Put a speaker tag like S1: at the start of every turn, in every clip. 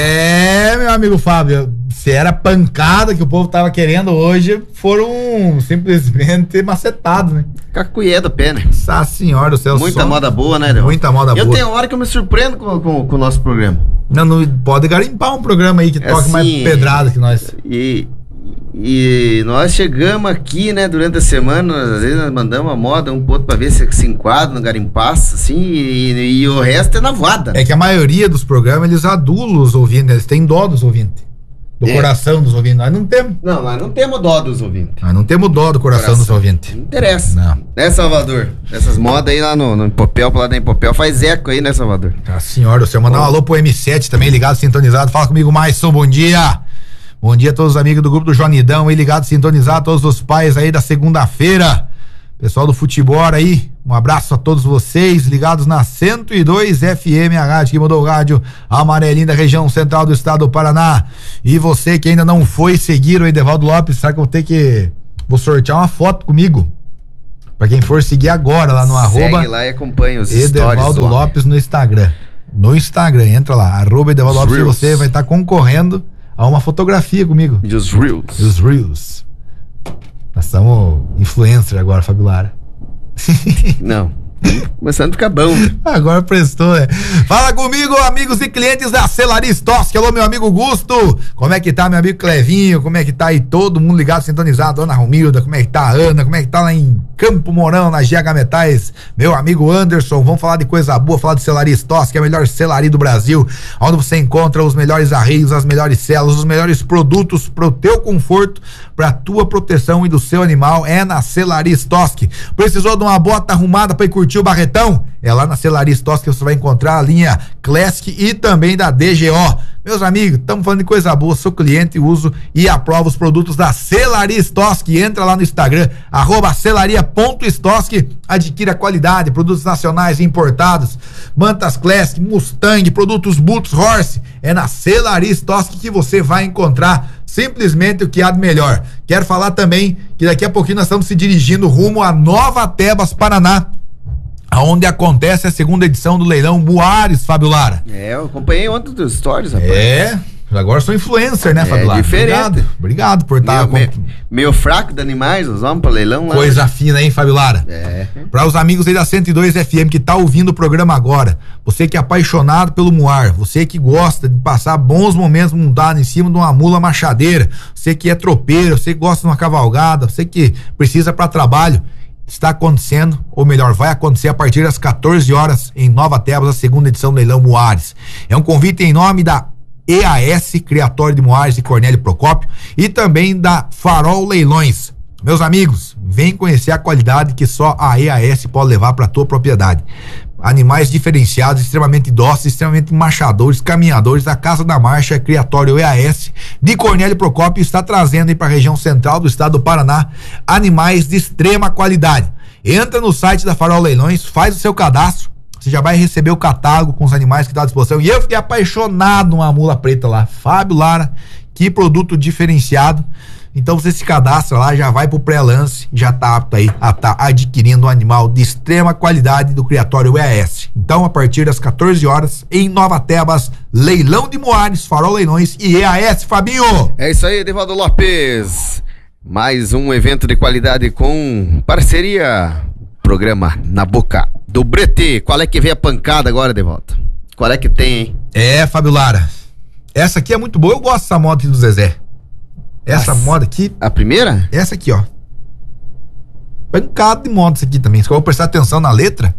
S1: Meu amigo Fábio, se era pancada que o povo tava querendo hoje, foram simplesmente macetados, né?
S2: Cacuié do pé, né?
S1: Nossa senhora, o céu.
S2: Muita moda boa, né, Devaldo?
S1: Muita moda boa.
S2: Eu tenho hora que eu me surpreendo com o nosso programa.
S1: Não pode garimpar um programa aí que toque
S2: assim,
S1: mais pedrada que nós.
S2: E nós chegamos aqui, né, durante a semana, às vezes nós mandamos a moda um pouco pra ver se enquadra no garimpaço, assim, e o resto é na voada.
S1: É que a maioria dos programas, eles adulam os ouvintes, eles têm dó dos ouvintes. Do coração dos ouvintes. Nós não temos.
S2: Não, nós não temos dó dos ouvintes.
S1: Nós não temos dó do coração dos ouvintes.
S2: Não interessa.
S1: Não.
S2: Né, Salvador? Essas modas aí lá no Empopel, pra lá da Empopel, faz eco aí, né, Salvador?
S1: Ah, senhora, você mandar um alô pro M7 também, ligado, sintonizado. Fala comigo mais, bom dia. Bom dia a todos os amigos do grupo do Joanidão aí, ligado, sintonizado, todos os pais aí da segunda-feira. Pessoal do futebol aí, um abraço a todos vocês, ligados na 102 FM, a rádio que mudou o rádio, amarelinho da região central do estado do Paraná. E você que ainda não foi seguir o Edevaldo Lopes, sabe que vou sortear uma foto comigo? Pra quem for seguir agora lá no
S2: Segue
S1: arroba
S2: lá e acompanha os
S1: Edevaldo Lopes no Instagram. No Instagram, entra lá, arroba Edevaldo Lopes, e você vai estar concorrendo a uma fotografia comigo.
S2: E os Reels.
S1: Os Reels. Nós somos influencer agora, Fábio Lara.
S2: Não. Começando a ficar bom.
S1: Agora prestou, né? Fala comigo, amigos e clientes da Celaria Stosk. Alô, meu amigo Gusto. Como é que tá, meu amigo Clevinho? Como é que tá aí todo mundo ligado, sintonizado? Ana Romilda, como é que tá a Ana? Como é que tá lá em Campo Mourão, na GH Metais? Meu amigo Anderson, vamos falar de coisa boa, falar de Celaria Stosk, que é a melhor celaria do Brasil, onde você encontra os melhores arreios, as melhores celas, os melhores produtos pro teu conforto, pra tua proteção e do seu animal, é na Celaria Stosk. Precisou de uma bota arrumada pra ir curtir o Barretão? É lá na Celaria Stosk que você vai encontrar a linha Classic e também da DGO. Meus amigos, estamos falando de coisa boa, sou cliente, uso e aprovo os produtos da Celaria Stosk. Entra lá no Instagram, @celaria.stosk, adquira qualidade, produtos nacionais e importados, mantas Classic, Mustang, produtos Boots, Horse, é na Celaria Stosk que você vai encontrar simplesmente o que há de melhor. Quero falar também que daqui a pouquinho nós estamos se dirigindo rumo a Nova Tebas, Paraná, onde acontece a segunda edição do leilão Muares, Fábio Lara.
S2: Eu acompanhei ontem dos stories, rapaz.
S1: Agora sou influencer, né, Fábio Lara?
S2: Diferente.
S1: Obrigado por estar...
S2: Meio fraco de animais, nós vamos pra leilão lá.
S1: Coisa fina, hein, Fábio Lara? Para os amigos aí da 102 FM que tá ouvindo o programa agora, você que é apaixonado pelo muar, você que gosta de passar bons momentos montado em cima de uma mula machadeira, você que é tropeiro, você que gosta de uma cavalgada, você que precisa para trabalho, está acontecendo, ou melhor, vai acontecer a partir das 14 horas em Nova Tebas, a segunda edição do leilão Muares. É um convite em nome da EAS, Criatório de Muares e Cornélio Procópio, e também da Farol Leilões. Meus amigos, vem conhecer a qualidade que só a EAS pode levar para a tua propriedade. Animais diferenciados, extremamente dóceis, extremamente marchadores, caminhadores. A Casa da Marcha, Criatório EAS de Cornélio Procópio, está trazendo aí para a região central do estado do Paraná animais de extrema qualidade. Entra no site da Farol Leilões, faz o seu cadastro, você já vai receber o catálogo com os animais que está à disposição. E eu fiquei apaixonado numa mula preta lá, Fábio Lara, que produto diferenciado. Então você se cadastra lá, já vai pro pré-lance, já tá apto aí a tá adquirindo um animal de extrema qualidade do Criatório EAS. Então, a partir das 14 horas, em Nova Tebas, leilão de Muares, Farol Leilões e EAS, Fabinho.
S2: É isso aí, Edevaldo Lopes. Mais um evento de qualidade com parceria, programa Na Boca do Brete. Qual é que vem a pancada agora, Edevaldo? Qual é que tem, hein?
S1: Fábio Lara, essa aqui é muito boa, eu gosto dessa moto do Zezé. Essa moda aqui.
S2: A primeira?
S1: Essa aqui, ó. Pancada de moda isso aqui também. Se eu vou prestar atenção na letra,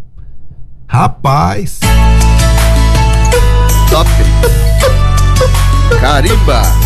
S1: rapaz.
S2: Top. Carimba.